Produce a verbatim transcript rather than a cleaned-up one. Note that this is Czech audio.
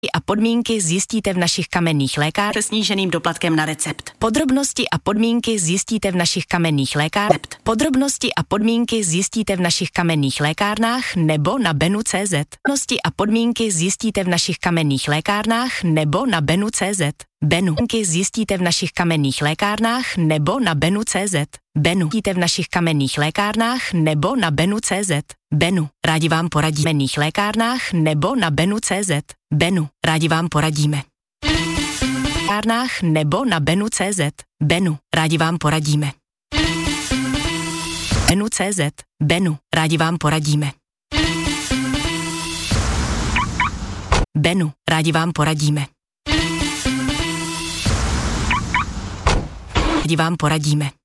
a podmínky zjistíte v našich kamenných lékárnách se sníženým doplatkem na recept. Podrobnosti a podmínky zjistíte v našich kamenných lékárnách. Podrobnosti a podmínky zjistíte v našich kamenných lékárnách nebo na benu tečka cé zet. Podrobnosti a podmínky zjistíte v našich kamenných lékárnách nebo na benu tečka cé zet. Benu. Podmínky zjistíte v našich kamenných lékárnách nebo na benu tečka cé zet. Benu. Zjistíte v našich kamenných lékárnách nebo na benu tečka cé zet. Benu. Rádi vám poradíme. V kamenných lékárnách nebo na benu tečka cé zet. Benu. Rádi vám poradíme. V lékárnách nebo na benu tečka cé zet. Benu. Rádi vám poradíme. Benu tečka cé zet. Benu. Rádi vám poradíme. Benu. Rádi vám poradíme. Rádi vám poradíme.